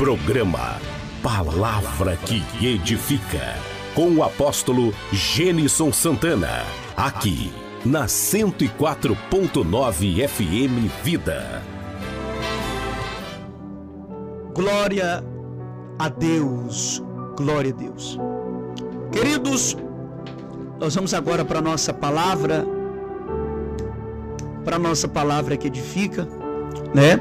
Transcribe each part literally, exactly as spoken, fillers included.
Programa Palavra que Edifica, com o apóstolo Gênison Santana, aqui na cento e quatro ponto nove F M Vida. Glória a Deus, glória a Deus. Queridos, nós vamos agora para a nossa palavra, para a nossa palavra que edifica, né?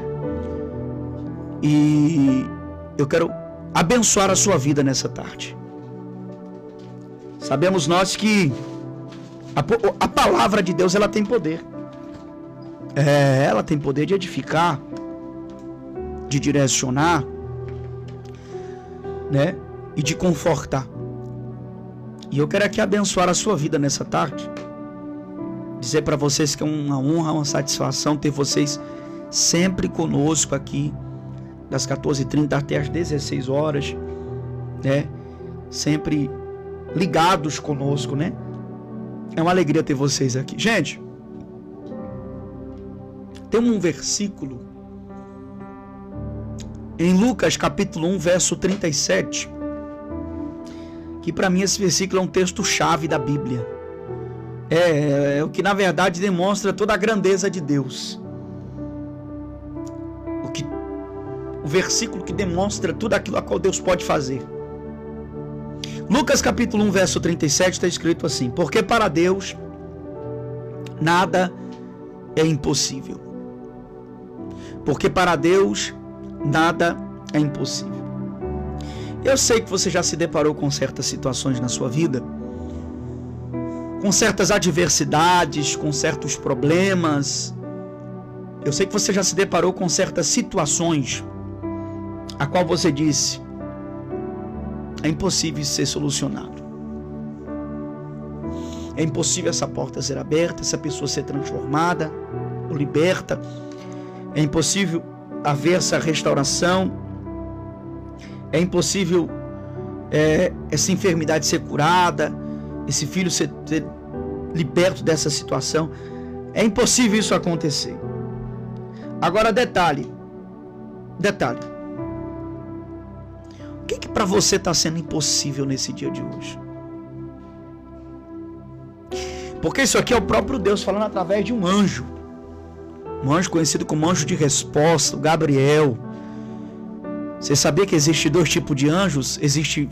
E eu quero abençoar a sua vida nessa tarde. Sabemos nós que a, a palavra de Deus, ela tem poder. É, ela tem poder de edificar, de direcionar, né? E de confortar. E eu quero aqui abençoar a sua vida nessa tarde. Dizer para vocês que é uma honra, uma satisfação ter vocês sempre conosco aqui, das quatorze e trinta até as dezesseis horas, né? Sempre ligados conosco, né? É uma alegria ter vocês aqui. Gente, tem um versículo em Lucas capítulo um, verso trinta e sete, que para mim esse versículo é um texto-chave da Bíblia. É, é o que na verdade demonstra toda a grandeza de Deus. O, que, o versículo que demonstra tudo aquilo a qual Deus pode fazer. Lucas capítulo um, verso trinta e sete está escrito assim: porque para Deus nada é impossível. Porque para Deus nada é impossível. Eu sei que você já se deparou com certas situações na sua vida, com certas adversidades, com certos problemas. Eu sei que você já se deparou com certas situações a qual você disse: é impossível ser solucionado. É impossível essa porta ser aberta, essa pessoa ser transformada ou liberta. É impossível haver essa restauração. É impossível é, essa enfermidade ser curada, esse filho ser, ser liberto dessa situação. É impossível isso acontecer. Agora, detalhe, detalhe. O que que para você está sendo impossível nesse dia de hoje? Porque isso aqui é o próprio Deus falando através de um anjo. Um anjo conhecido como anjo de resposta, o Gabriel. Você sabia que existe dois tipos de anjos? Existe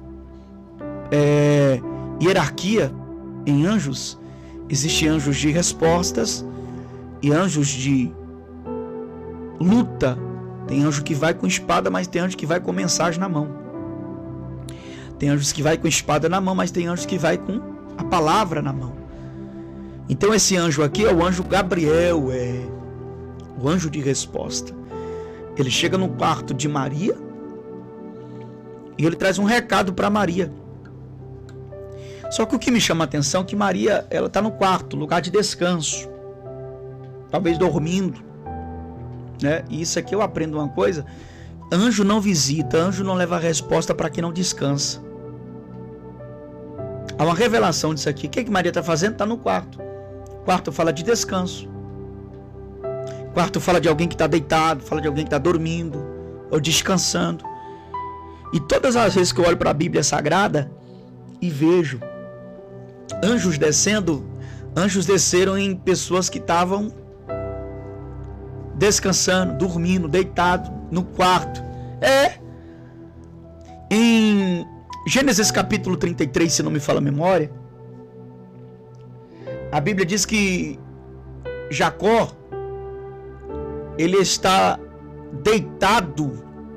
é, hierarquia em anjos. Existe anjos de respostas e anjos de luta. Tem anjo que vai com espada, mas tem anjo que vai com mensagem na mão. Tem anjos que vai com espada na mão, mas tem anjos que vai com a palavra na mão. Então esse anjo aqui é o anjo Gabriel, é o anjo de resposta. Ele chega no quarto de Maria e ele traz um recado para Maria. Só que o que me chama a atenção é que Maria, ela está no quarto, lugar de descanso, talvez dormindo, né? E isso aqui eu aprendo uma coisa: anjo não visita, anjo não leva a resposta para quem não descansa. Há uma revelação disso aqui. O que, é que Maria está fazendo? Está no quarto. Quarto fala de descanso. Quarto fala de alguém que está deitado, fala de alguém que está dormindo ou descansando. E todas as vezes que eu olho para a Bíblia Sagrada e vejo anjos descendo, anjos desceram em pessoas que estavam descansando, dormindo, deitado no quarto. É. Em Gênesis capítulo trinta e três, se não me falha a memória, a Bíblia diz que Jacó, ele está deitado,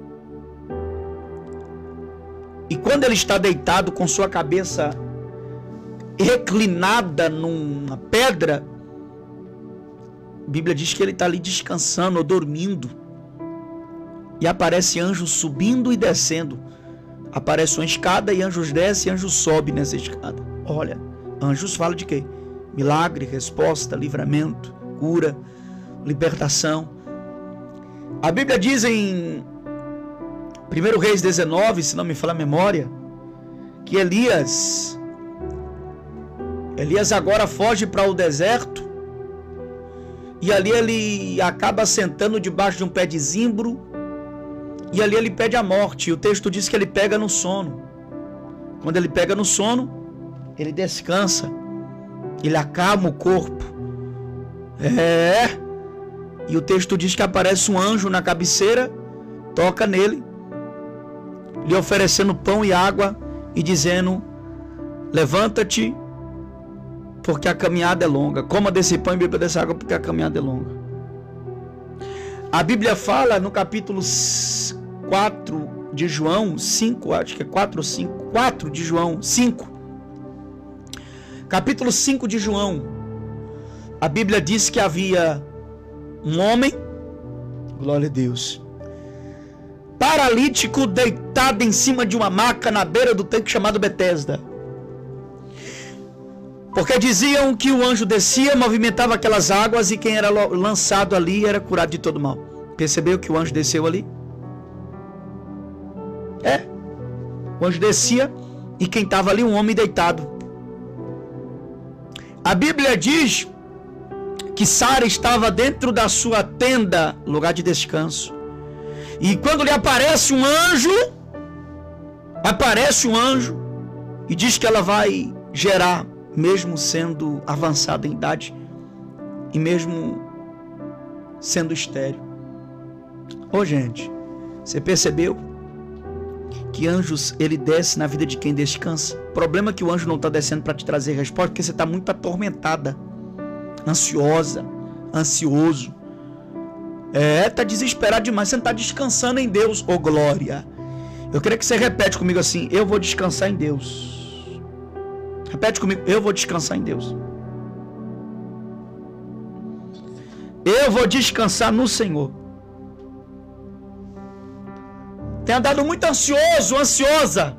e quando ele está deitado com sua cabeça reclinada numa pedra, a Bíblia diz que ele está ali descansando ou dormindo, e aparece anjos subindo e descendo. Aparece uma escada e anjos descem e anjos sobem nessa escada. Olha, anjos falam de quê? Milagre, resposta, livramento, cura, libertação. A Bíblia diz em primeiro Reis dezenove, se não me falha a memória, que Elias, Elias agora foge para o deserto e ali ele acaba sentando debaixo de um pé de zimbro E ali ele pede a morte. E o texto diz que ele pega no sono. Quando ele pega no sono, ele descansa. Ele acalma o corpo. É. E o texto diz que aparece um anjo na cabeceira, toca nele, lhe oferecendo pão e água e dizendo: levanta-te, porque a caminhada é longa. Coma desse pão e beba dessa água, porque a caminhada é longa. A Bíblia fala no capítulo quatro de João, cinco, acho que é quatro ou cinco, quatro de João, cinco. Capítulo cinco de João. A Bíblia diz que havia um homem, glória a Deus, paralítico, deitado em cima de uma maca na beira do tanque chamado Betesda. Porque diziam que o anjo descia, movimentava aquelas águas e quem era lançado ali era curado de todo mal. Percebeu que o anjo desceu ali? É. O anjo descia e quem estava ali, um homem deitado. A Bíblia diz que Sara estava dentro da sua tenda, lugar de descanso. E quando lhe aparece um anjo, aparece um anjo e diz que ela vai gerar, mesmo sendo avançada em idade e mesmo sendo estéril. Ô gente, você percebeu que anjos, ele desce na vida de quem descansa? O problema é que o anjo não está descendo para te trazer resposta, porque você está muito atormentada, ansiosa, ansioso. É, tá desesperado demais, você não está descansando em Deus. Ô glória, eu queria que você repete comigo assim: eu vou descansar em Deus. Repete comigo: eu vou descansar em Deus. Eu vou descansar no Senhor. Tem andado muito ansioso, ansiosa.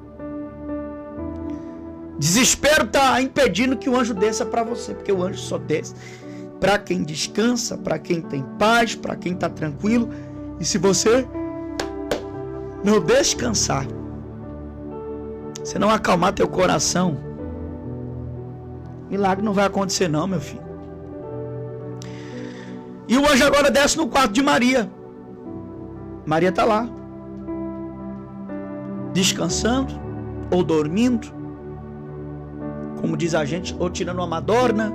Desespero está impedindo que o anjo desça para você, porque o anjo só desce para quem descansa, para quem tem paz, para quem está tranquilo. E se você não descansar, se não acalmar teu coração, milagre não vai acontecer não, meu filho. E o anjo agora desce no quarto de Maria. Maria está lá, descansando ou dormindo, como diz a gente, ou tirando uma madorna,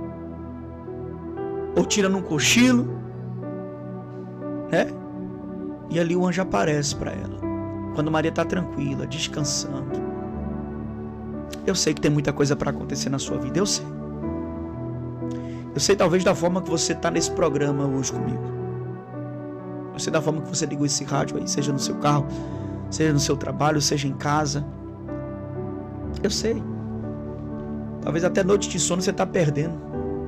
ou tirando um cochilo, né? E ali o anjo aparece para ela, quando Maria está tranquila, descansando. Eu sei que tem muita coisa para acontecer na sua vida, eu sei. Eu sei talvez da forma que você está nesse programa hoje comigo. Eu sei da forma que você ligou esse rádio aí, seja no seu carro, seja no seu trabalho, seja em casa. Eu sei. Talvez até noite de sono você está perdendo.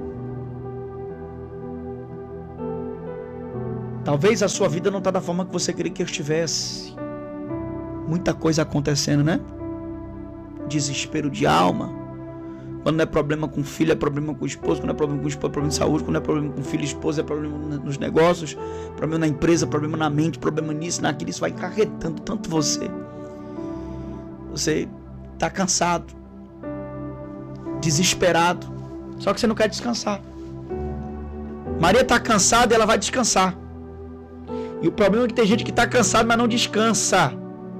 Talvez a sua vida não está da forma que você queria que estivesse. Muita coisa acontecendo, né? Desespero de alma. Quando não é problema com filho, é problema com o esposo. Quando não é problema com o esposo, é problema de saúde. Quando não é problema com filho e esposa, é problema nos negócios. Problema na empresa, problema na mente, problema nisso, naquilo. Isso vai encarretando tanto você. Você está cansado, desesperado. Só que você não quer descansar. Maria está cansada e ela vai descansar. E o problema é que tem gente que está cansado, mas não descansa.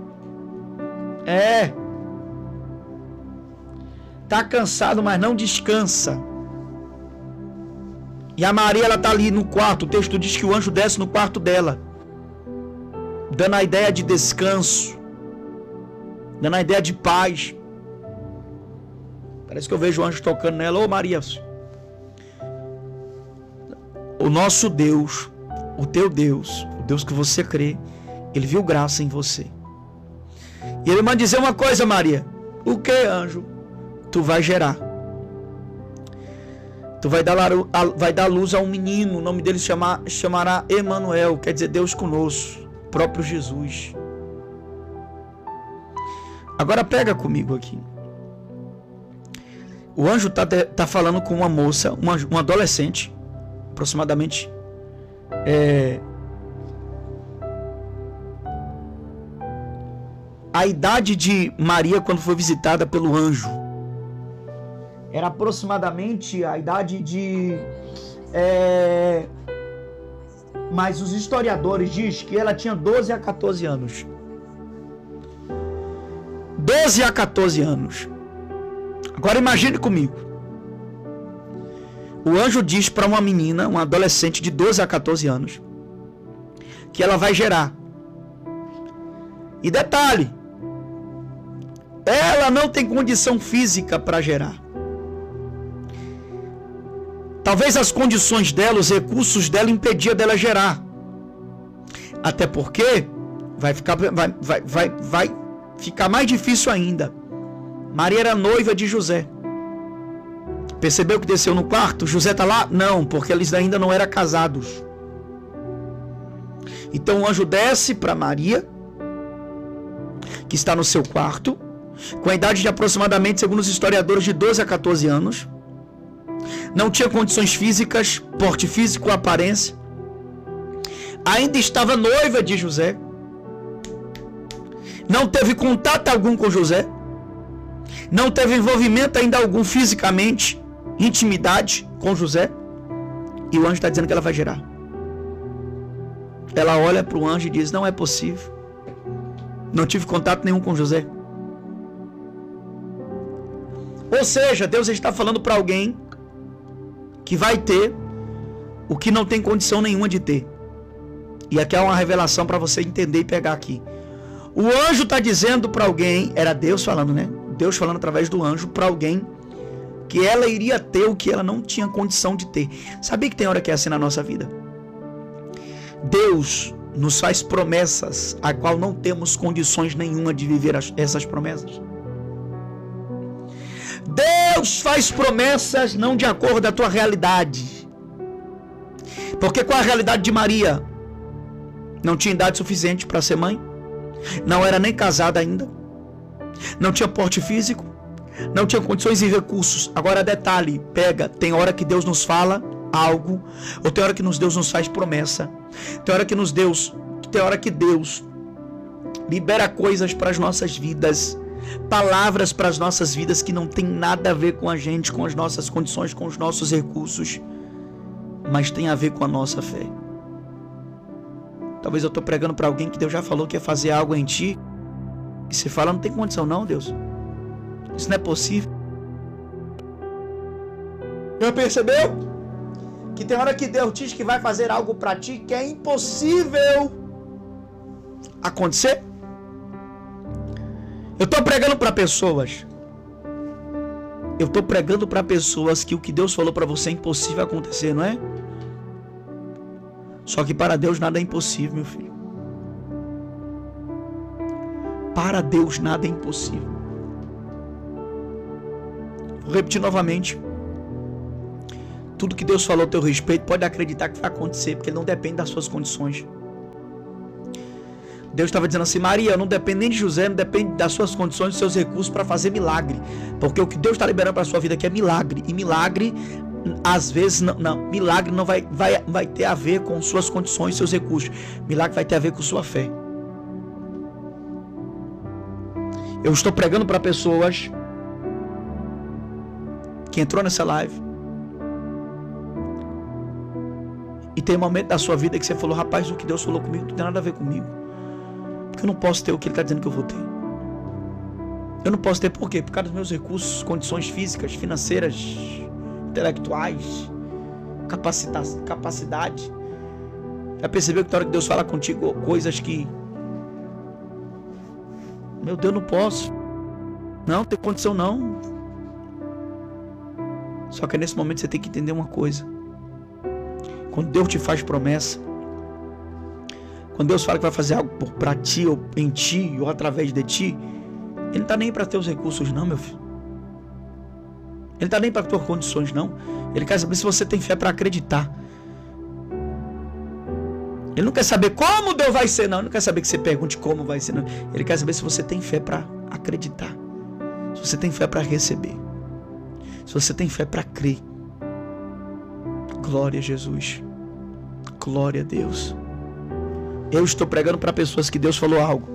É. Está cansado, mas não descansa. E a Maria, ela está ali no quarto. O texto diz que o anjo desce no quarto dela, dando a ideia de descanso, dando a ideia de paz. Parece que eu vejo o anjo tocando nela. Ô Maria, o nosso Deus, o teu Deus, o Deus que você crê, ele viu graça em você. E ele manda dizer uma coisa, Maria. O que, anjo? Tu vai gerar. Tu vai dar, vai dar luz a um menino. O nome dele chama, chamará Emanuel, quer dizer Deus conosco, próprio Jesus. Agora pega comigo aqui. O anjo está tá falando com uma moça, uma, uma adolescente, aproximadamente é, a idade de Maria quando foi visitada pelo anjo. Era aproximadamente a idade de é, mas os historiadores dizem que ela tinha doze a quatorze anos. doze a quatorze anos. Agora imagine comigo. O anjo diz para uma menina, uma adolescente de doze a quatorze anos, que ela vai gerar. E detalhe, ela não tem condição física para gerar. Talvez as condições dela, os recursos dela impediam dela gerar. Até porque vai ficar, vai, vai, vai, vai ficar mais difícil ainda. Maria era noiva de José. Percebeu que desceu no quarto? José está lá? Não, porque eles ainda não eram casados. Então o anjo desce para Maria, que está no seu quarto, com a idade de aproximadamente, segundo os historiadores, de doze a quatorze anos. Não tinha condições físicas, porte físico, aparência. Ainda estava noiva de José. Não teve contato algum com José. Não teve envolvimento ainda algum fisicamente, intimidade com José. E o anjo está dizendo que ela vai gerar. Ela olha para o anjo e diz: não é possível. Não tive contato nenhum com José. Ou seja, Deus está falando para alguém que vai ter o que não tem condição nenhuma de ter. E aqui é uma revelação para você entender e pegar aqui. O anjo está dizendo para alguém, era Deus falando, né? Deus falando através do anjo para alguém que ela iria ter o que ela não tinha condição de ter. Sabia que tem hora que é assim na nossa vida? Deus nos faz promessas a qual não temos condições nenhuma de viver as, essas promessas. Deus faz promessas não de acordo com a tua realidade. Porque qual a realidade de Maria? Não tinha idade suficiente para ser mãe. Não era nem casada ainda. Não tinha porte físico. Não tinha condições e recursos. Agora detalhe, pega, tem hora que Deus nos fala algo, ou tem hora que Deus nos faz promessa. Tem hora que nos Deus, tem hora que Deus libera coisas para as nossas vidas, palavras para as nossas vidas que não tem nada a ver com a gente, com as nossas condições, com os nossos recursos, mas tem a ver com a nossa fé. Talvez eu estou pregando para alguém que Deus já falou que ia fazer algo em ti, e você fala: não tem condição não, Deus, isso não é possível. Já percebeu? Que tem hora que Deus diz que vai fazer algo para ti que é impossível acontecer. Eu estou pregando para pessoas. Eu estou pregando para pessoas que o que Deus falou para você é impossível acontecer, não é? Só que para Deus nada é impossível, meu filho. Para Deus nada é impossível. Vou repetir novamente. Tudo que Deus falou a teu respeito, pode acreditar que vai acontecer, porque não depende das suas condições. Deus estava dizendo assim: Maria, não depende nem de José, não depende das suas condições, dos seus recursos para fazer milagre. Porque o que Deus está liberando para a sua vida aqui é milagre. E milagre, às vezes, não, não milagre não vai, vai, vai ter a ver com suas condições, seus recursos. Milagre vai ter a ver com sua fé. Eu estou pregando para pessoas que entrou nessa live e tem um momento da sua vida que você falou: rapaz, o que Deus falou comigo não tem nada a ver comigo. Porque eu não posso ter o que Ele está dizendo que eu vou ter. Eu não posso ter por quê? Por causa dos meus recursos, condições físicas, financeiras, intelectuais, capacita- capacidade. Já percebeu que na hora que Deus fala contigo coisas que... meu Deus, não posso. Não, tem condição não. Só que nesse momento você tem que entender uma coisa. Quando Deus te faz promessa, quando Deus fala que vai fazer algo para ti, ou em ti, ou através de ti, Ele não está nem para teus recursos não, meu filho. Ele não está nem para tuas condições não. Ele quer saber se você tem fé para acreditar. Ele não quer saber como Deus vai ser não. Ele não quer saber que você pergunte como vai ser não. Ele quer saber se você tem fé para acreditar. Se você tem fé para receber. Se você tem fé para crer. Glória a Jesus. Glória a Deus. Eu estou pregando para pessoas que Deus falou algo.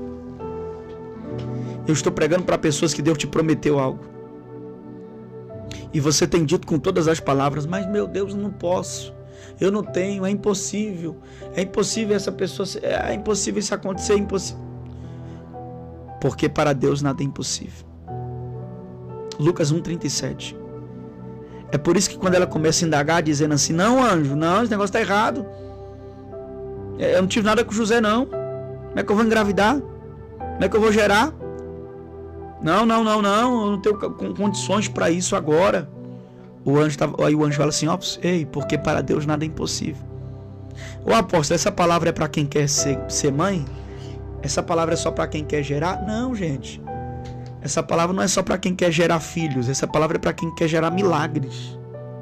Eu estou pregando para pessoas que Deus te prometeu algo. E você tem dito com todas as palavras: mas meu Deus, não posso. Eu não tenho, é impossível. É impossível essa pessoa, é impossível isso acontecer, é impossível. Porque para Deus nada é impossível. Lucas um, trinta e sete. É por isso que quando ela começa a indagar, dizendo assim, não, anjo, não, esse negócio está errado. Eu não tive nada com José, não. Como é que eu vou engravidar? Como é que eu vou gerar? Não, não, não, não, eu não tenho condições para isso agora. O anjo tava, aí o anjo fala assim, ó, ei, porque para Deus nada é impossível. Ô apóstolo, essa palavra é para quem quer ser, ser mãe? Essa palavra é só para quem quer gerar? Não, gente. Essa palavra não é só para quem quer gerar filhos. Essa palavra é para quem quer gerar milagres.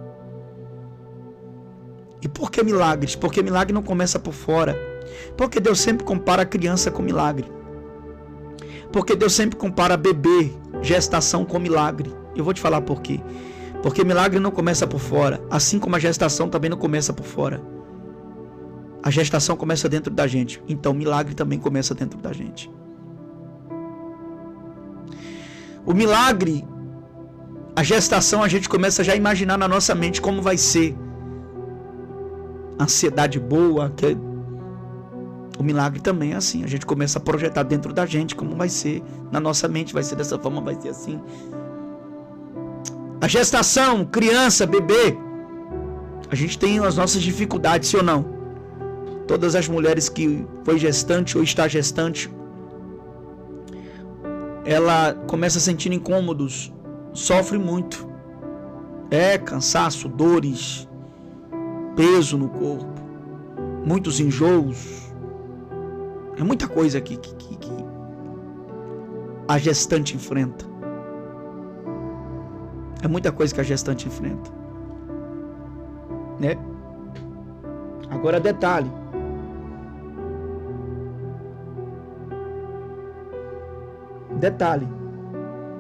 E por que milagres? Porque milagre não começa por fora. Porque Deus sempre compara a criança com milagre. Porque Deus sempre compara bebê, gestação com milagre. Eu vou te falar por quê. Porque milagre não começa por fora. Assim como a gestação também não começa por fora. A gestação começa dentro da gente. Então milagre também começa dentro da gente. O milagre, a gestação, a gente começa já a imaginar na nossa mente como vai ser. Ansiedade boa. Que... O milagre também é assim. A gente começa a projetar dentro da gente como vai ser. Na nossa mente vai ser dessa forma, vai ser assim. A gestação, criança, bebê. A gente tem as nossas dificuldades, sim ou não? Todas as mulheres que foi gestante ou está gestante, ela começa a sentir incômodos, sofre muito. É cansaço, dores, peso no corpo, muitos enjoos. É muita coisa que, que, que, que a gestante enfrenta. É muita coisa que a gestante enfrenta. Né? Agora detalhe. Detalhe.